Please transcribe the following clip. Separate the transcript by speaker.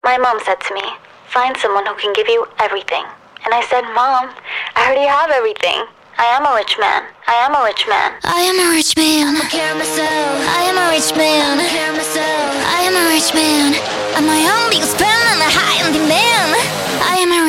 Speaker 1: My mom said to me, find someone who can give you everything. And I said, Mom, I already have everything. I am a rich man. I am a rich man.
Speaker 2: I am a rich man. I care myself. I am a rich man. I care myself. I am a rich man. I'm my own biggest fan and a high in demand. I am a